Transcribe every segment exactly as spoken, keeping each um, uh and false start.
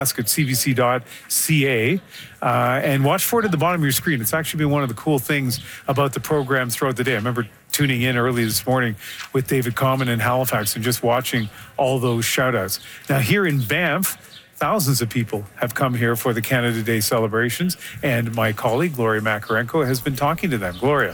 at c b c dot c a uh, and watch for it at the bottom of your screen. It's actually been one of the cool things about the program throughout the day. I remember tuning in early this morning with David Common in Halifax and just watching all those shout outs. Now here in Banff, thousands of people have come here for the Canada Day celebrations, and my colleague Gloria Makarenko has been talking to them. Gloria.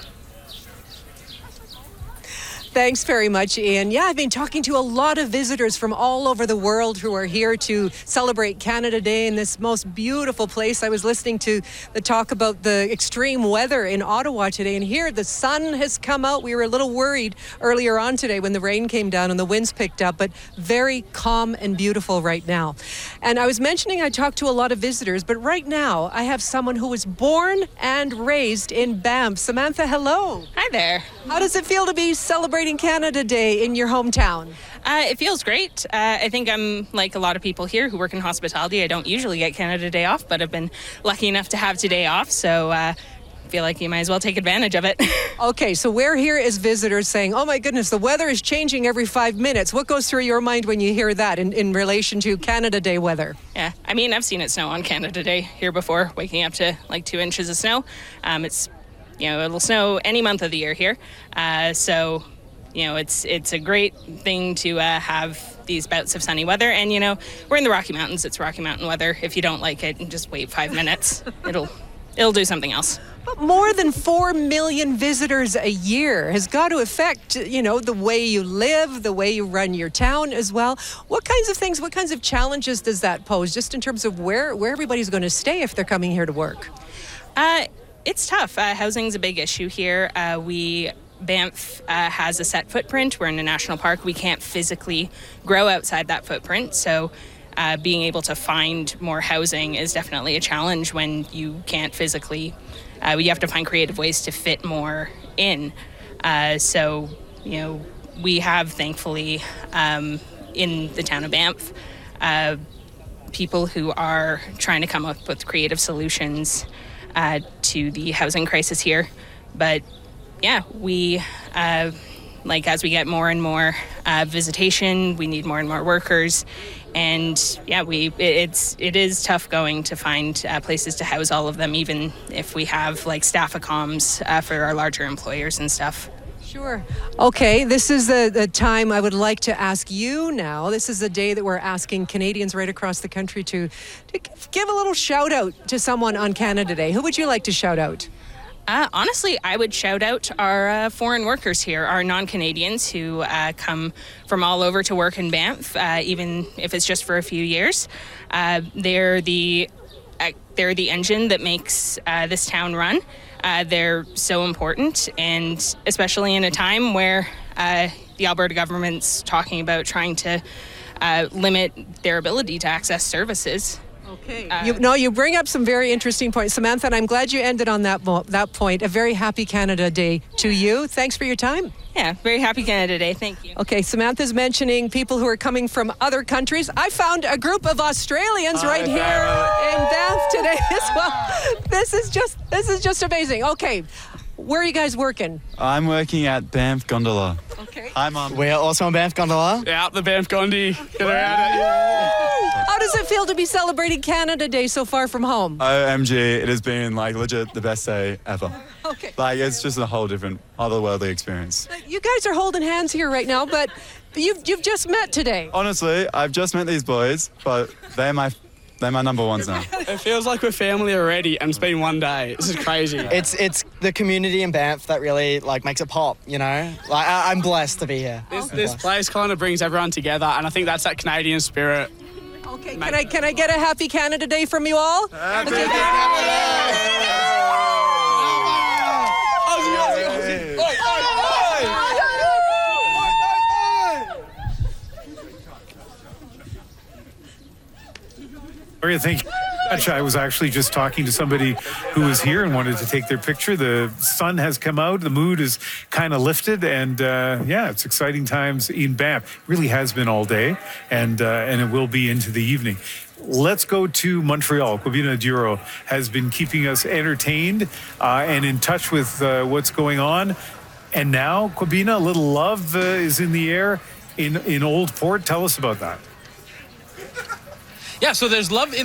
Thanks very much, Ian. Yeah, I've been talking to a lot of visitors from all over the world who are here to celebrate Canada Day in this most beautiful place. I was listening to the talk about the extreme weather in Ottawa today, and here the sun has come out. We were a little worried earlier on today when the rain came down and the winds picked up, but very calm and beautiful right now. And I was mentioning I talked to a lot of visitors, but right now I have someone who was born and raised in Banff. Samantha, hello. Hi there. How does it feel to be celebrating Canada Day in your hometown? Uh, it feels great. Uh, I think I'm like a lot of people here who work in hospitality. I don't usually get Canada Day off, but I've been lucky enough to have today off, so uh, I feel like you might as well take advantage of it. Okay, so we're here as visitors saying, oh my goodness, the weather is changing every five minutes. What goes through your mind when you hear that in, in relation to Canada Day weather? Yeah, I mean, I've seen it snow on Canada Day here before, waking up to like two inches of snow. Um, it's, you know, it'll snow any month of the year here. Uh, so... You know, it's it's a great thing to uh, have these bouts of sunny weather. And, you know, we're in the Rocky Mountains. It's Rocky Mountain weather. If you don't like it, just wait five minutes. It'll it'll do something else. But more than four million visitors a year has got to affect, you know, the way you live, the way you run your town as well. What kinds of things, what kinds of challenges does that pose, just in terms of where, where everybody's going to stay if they're coming here to work? Uh, it's tough. Uh, housing's a big issue here. Uh, we... Banff uh, has a set footprint. We're in a national park. We can't physically grow outside that footprint. So uh, being able to find more housing is definitely a challenge when you can't physically, uh, you have to find creative ways to fit more in. Uh, so, you know, we have thankfully um, in the town of Banff, uh, people who are trying to come up with creative solutions uh, to the housing crisis here. But yeah, we, uh, like as we get more and more uh, visitation, we need more and more workers. And yeah, we it, it's, it is tough going to find uh, places to house all of them, even if we have like staff accoms uh, for our larger employers and stuff. Sure. Okay, this is the, the time I would like to ask you now. This is the day that we're asking Canadians right across the country to, to give a little shout out to someone on Canada Day. Who would you like to shout out? Uh, honestly, I would shout out our uh, foreign workers here, our non-Canadians who uh, come from all over to work in Banff, uh, even if it's just for a few years. Uh, they're the uh, they're the engine that makes uh, this town run. Uh, they're so important, and especially in a time where uh, the Alberta government's talking about trying to uh, limit their ability to access services. Okay. Uh, you, no, you bring up some very interesting points. Samantha, and I'm glad you ended on that mo- that point. A very happy Canada Day to you. Thanks for your time. Yeah, very happy Canada Day. Thank you. Okay, Samantha's mentioning people who are coming from other countries. I found a group of Australians Hi, right here Farrah. in Banff today as well. This is just this is just amazing. Okay, where are you guys working? I'm working at Banff Gondola. Okay. Hi, Mum. We're also on Banff Gondola. Yeah, up the Banff Gondi. Get around it. How does it feel to be celebrating Canada Day so far from home? O M G, it has been like legit the best day ever. Okay. Like it's just a whole different, otherworldly experience. You guys are holding hands here right now, but you've you've just met today. Honestly, I've just met these boys, but they're my they're my number ones now. It feels like we're family already, and it's been one day. This is crazy. It's it's the community in Banff that really like makes it pop. You know, like I, I'm blessed to be here. This, this place kind of brings everyone together, and I think that's that Canadian spirit. Okay, can I can I get a happy Canada Day from you all? Happy Okay. Gloria, thank you. I was actually just talking to somebody who was here and wanted to take their picture. The sun has come out, the mood is kind of lifted, and uh, yeah, it's exciting times in Banff. It really has been all day, and uh, and it will be into the evening. Let's go to Montreal. Kwabena Duro has been keeping us entertained uh, and in touch with uh, what's going on. And now, Kwabena, a little love uh, is in the air in, in Old Port. Tell us about that. Yeah, so there's love in